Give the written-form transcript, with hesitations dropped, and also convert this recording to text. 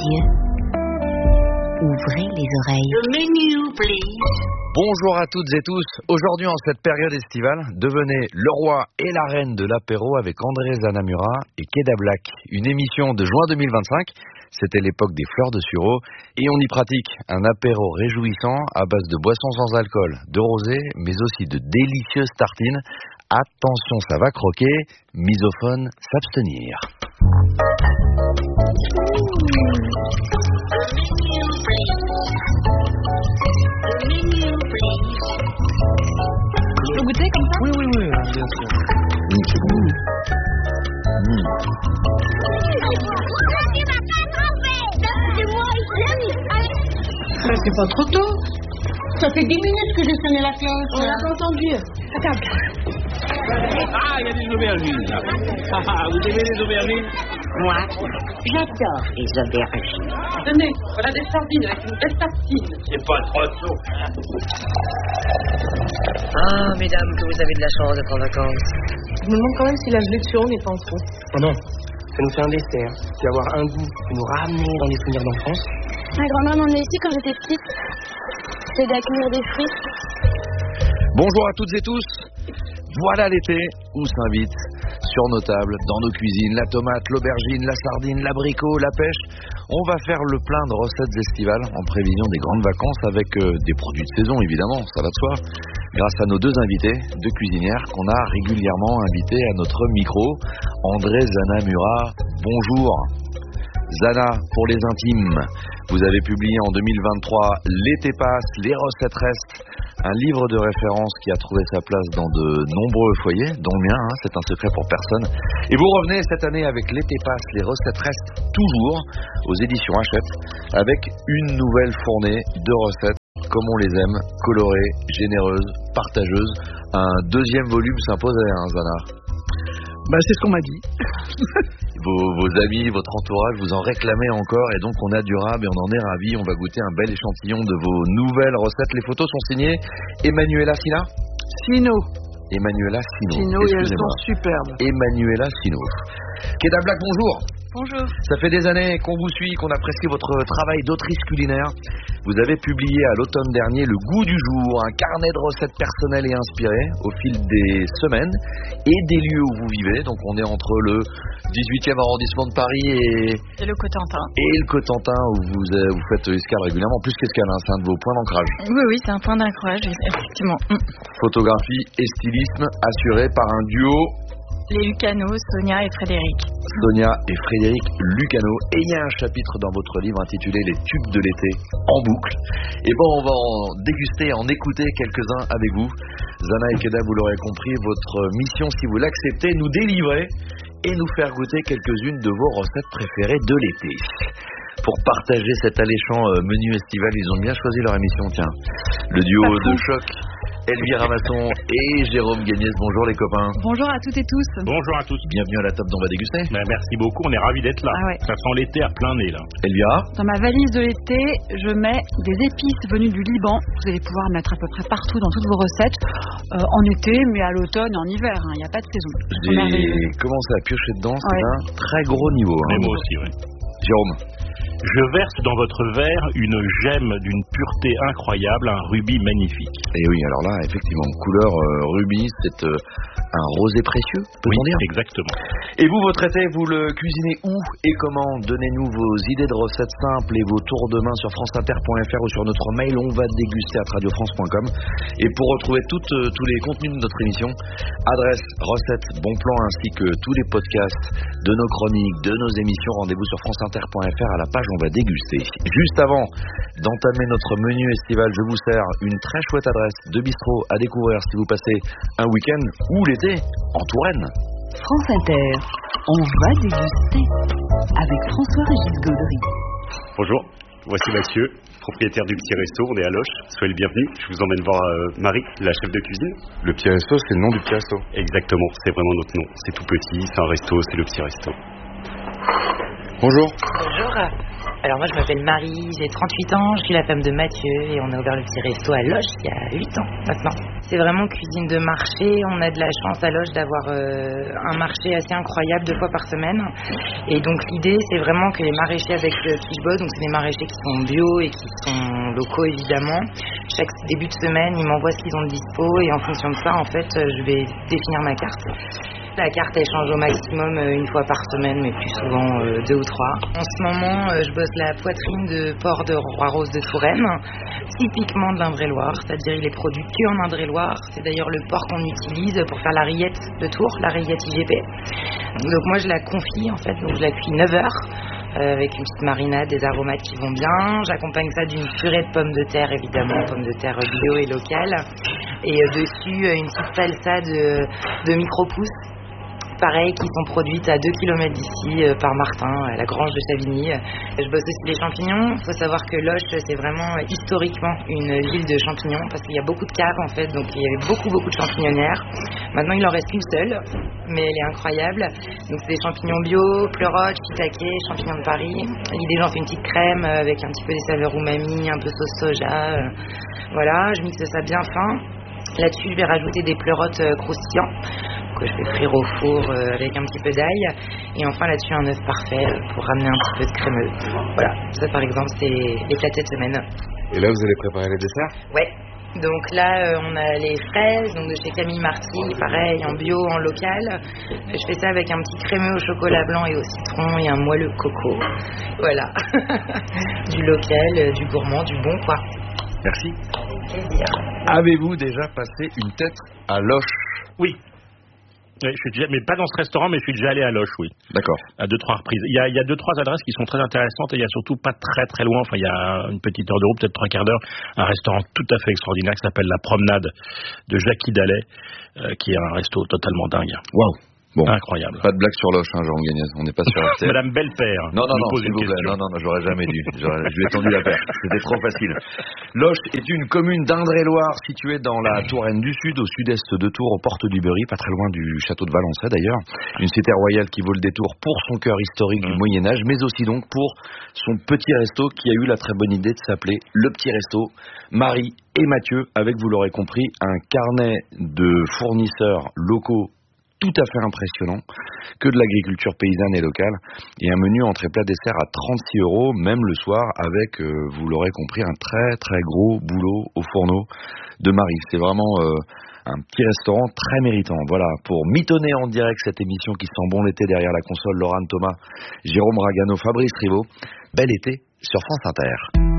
yeux. Ouvrez les oreilles. Le menu, please. Bonjour à toutes et tous. Aujourd'hui, en cette période estivale, devenez le roi et la reine de l'apéro avec André Zanamura et Keda Black. Une émission de juin 2025. C'était l'époque des fleurs de sureau. Et on y pratique un apéro réjouissant à base de boissons sans alcool, de rosé, mais aussi de délicieuses tartines. Attention, ça va croquer. Misophone, s'abstenir. Je peux goûter comme ça? Oui, bien sûr. C'est bon. Ça, c'est pas trop tôt. Ça fait 10 minutes que j'ai sonné la cloche. On l'a pas entendu. Attends. Ah, il y a des aubergines là. Vous aimez les aubergines? Moi, j'adore les aubergines. Tenez, voilà des sardines avec une belle tartine. C'est pas trop tôt. Ah, mesdames, que vous avez de la chance d'être en vacances. Je me demande quand même si la gelée de sureau n'est pas en trop. Oh non, ça nous fait un dessert, qui va avoir un goût, qui nous ramener dans les souvenirs d'enfance. Ma grand-mère m'emmenait ici quand j'étais petite. C'était d'accueillir des fruits. Bonjour à toutes et tous. Voilà l'été où s'invite sur nos tables, dans nos cuisines, la tomate, l'aubergine, la sardine, l'abricot, la pêche. On va faire le plein de recettes estivales en prévision des grandes vacances avec des produits de saison évidemment, ça va de soi. Grâce à nos deux invités, deux cuisinières qu'on a régulièrement invités à notre micro. André Zanamura, bonjour. Zana, pour les intimes, vous avez publié en 2023 L'été passe, les recettes restent, un livre de référence qui a trouvé sa place dans de nombreux foyers, dont le mien, c'est un secret pour personne. Et vous revenez cette année avec L'été passe, les recettes restent toujours aux éditions Hachette, avec une nouvelle fournée de recettes comme on les aime, colorées, généreuses, partageuses. Un deuxième volume s'imposait, Zana. C'est ce qu'on m'a dit. Vos amis, votre entourage vous en réclamez encore et donc on a du rab et on en est ravis. On va goûter un bel échantillon de vos nouvelles recettes. Les photos sont signées Emmanuela Sina. Emmanuela Sino. Sino, et elles sont superbes. Emmanuela Sino. Keda Black, bonjour. Bonjour. Ça fait des années qu'on vous suit, qu'on apprécie votre travail d'autrice culinaire. Vous avez publié à l'automne dernier Le Goût du Jour, un carnet de recettes personnelles et inspirées au fil des semaines et des lieux où vous vivez. Donc on est entre le 18e arrondissement de Paris et le Cotentin. Et le Cotentin où vous faites escale régulièrement, plus qu'escale, c'est un de vos points d'ancrage. Oui, c'est un point d'ancrage, effectivement. Photographie et stylisme assurés par un duo. Les Lucano, Sonia et Frédéric. Sonia et Frédéric Lucano. Et il y a un chapitre dans votre livre intitulé Les tubes de l'été en boucle. Et on va en déguster, en écouter quelques-uns avec vous. Zana et Keda, vous l'aurez compris, votre mission, si vous l'acceptez, nous délivrer et nous faire goûter quelques-unes de vos recettes préférées de l'été. Pour partager cet alléchant menu estival, ils ont bien choisi leur émission, tiens. Le duo de choc, Elvira Masson et Jérôme Gagnès. Bonjour les copains. Bonjour à toutes et tous. Bonjour à tous. Bienvenue à la table dont on va déguster. Merci beaucoup, on est ravis d'être là. Ah ouais. Ça sent l'été à plein nez là. Elvira. Dans ma valise de l'été, je mets des épices venues du Liban. Vous allez pouvoir mettre à peu près partout dans toutes vos recettes. En été, mais à l'automne et en hiver, il n'y a pas de saison. J'ai commencé à piocher dedans, c'est un très gros niveau. Mais moi aussi, oui. Jérôme. Je verse dans votre verre une gemme d'une pureté incroyable, un rubis magnifique. Et oui, alors là, effectivement, couleur rubis, c'est un rosé précieux, peut-on dire ? Exactement. Et vous, votre été, vous le cuisinez où et comment ? Donnez-nous vos idées de recettes simples et vos tours de main sur franceinter.fr ou sur notre mail, on va déguster à radiofrance.com. Et pour retrouver tous les contenus de notre émission, adresse, recettes, bons plans ainsi que tous les podcasts de nos chroniques, de nos émissions, rendez-vous sur franceinter.fr à la page on va déguster. Juste avant d'entamer notre menu estival, je vous sers une très chouette adresse de bistrot à découvrir si vous passez un week-end ou l'été en Touraine. France Inter, on va déguster avec François-Régis Gaudry. Bonjour, voici Mathieu, propriétaire du Petit Resto, on est à Loches, soyez le bienvenu, je vous emmène voir Marie, la chef de cuisine. Le Petit Resto, c'est le nom du Petit Resto. Exactement, c'est vraiment notre nom, c'est tout petit, c'est un resto, c'est le Petit Resto. Bonjour. Bonjour. Alors moi je m'appelle Marie, j'ai 38 ans, je suis la femme de Mathieu et on a ouvert le Petit Resto à Loches il y a 8 ans maintenant. C'est vraiment cuisine de marché. On a de la chance à Loches d'avoir un marché assez incroyable 2 fois par semaine. Et donc l'idée, c'est vraiment que les maraîchers avec qui je bosse, donc c'est des maraîchers qui sont bio et qui sont locaux évidemment. Chaque début de semaine, ils m'envoient ce qu'ils ont de dispo et en fonction de ça, en fait, je vais définir ma carte. La carte, elle change au maximum 1 fois par semaine, mais plus souvent 2 ou 3. En ce moment, je bosse la poitrine de porc de Roi-Rose de Touraine, typiquement de l'Indre-et-Loire, c'est-à-dire il est produit que en Indre-et-Loire. C'est d'ailleurs le porc qu'on utilise pour faire la rillette de Tours, la rillette IGP. Donc moi, je la confie, en fait, donc je la cuis 9 heures. Avec une petite marinade, des aromates qui vont bien. J'accompagne ça d'une purée de pommes de terre, évidemment, pommes de terre bio et locales. Et dessus, une petite salsa de micro-pousses, pareil, qui sont produites à 2 km d'ici par Martin, à la grange de Chavigny. Je bosse aussi les champignons. Il faut savoir que Loches, c'est vraiment historiquement une ville de champignons, parce qu'il y a beaucoup de caves en fait, donc il y avait beaucoup de champignonnières. Maintenant, il en reste une seule, mais elle est incroyable. Donc c'est des champignons bio, pleurotes, shiitake, champignons de Paris. L'idée, j'en fais une petite crème avec un petit peu des saveurs umami, un peu sauce soja. Voilà, je mixe ça bien fin. Là-dessus, je vais rajouter des pleurotes croustillants que je vais frire au four avec un petit peu d'ail. Et enfin, là-dessus, un œuf parfait pour ramener un petit peu de crémeux. Voilà, ça par exemple, c'est les plats de cette semaine. Et là, vous allez préparer les desserts ? Ouais. Donc là, on a les fraises, donc de chez Camille Marty, pareil, en bio, en local. Je fais ça avec un petit crémeux au chocolat blanc et au citron et un moelleux coco. Voilà. Du local, du gourmand, du bon, quoi. Merci. Avec plaisir. Avez-vous déjà passé une tête à Loches ? Oui. Oui, mais pas dans ce restaurant, mais je suis déjà allé à Loches, oui. D'accord. À 2-3 reprises. Il y a 2-3 adresses qui sont très intéressantes et il y a surtout pas très loin, enfin il y a une petite heure de route, peut-être 3/4 d'heure, un restaurant tout à fait extraordinaire qui s'appelle La Promenade de Jackie Dallet, qui est un resto totalement dingue. Waouh. Bon. Incroyable. Pas de blague sur Loches, Jérôme Gagnès. On n'est pas sur RTL. Madame Belpère. Non, s'il vous plaît. Non, j'aurais jamais dû. Je lui ai tendu la perche. C'était trop facile. Loches est une commune d'Indre-et-Loire située dans la Touraine du Sud, au sud-est de Tours, aux portes du Berry, pas très loin du château de Valençay d'ailleurs. Une cité royale qui vaut le détour pour son cœur historique du Moyen-Âge, mais aussi donc pour son petit resto qui a eu la très bonne idée de s'appeler Le Petit Resto. Marie et Mathieu, avec, vous l'aurez compris, un carnet de fournisseurs locaux tout à fait impressionnant, que de l'agriculture paysanne et locale, et un menu entrée plat dessert à 36 €, même le soir, avec, vous l'aurez compris, un très gros boulot au fourneau de Marie. C'est vraiment un petit restaurant très méritant. Voilà, pour mitonner en direct cette émission qui sent bon l'été derrière la console, Laurent Thomas, Jérôme Ragano, Fabrice Rivaud. Bel été sur France Inter.